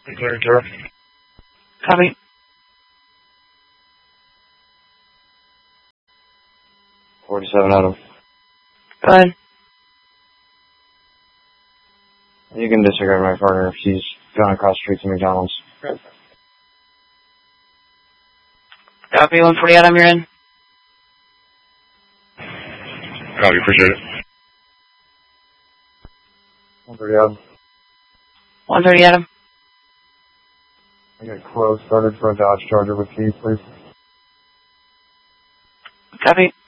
Clear, sir. Copy. $47 Adam. Go ahead. You can disregard my partner if she's gone across the street to McDonald's. Copy. 140 Adam, you're in. Copy, appreciate it. 130 Adam. 130 Adam. I got close started for a Dodge Charger with keys, please. Copy.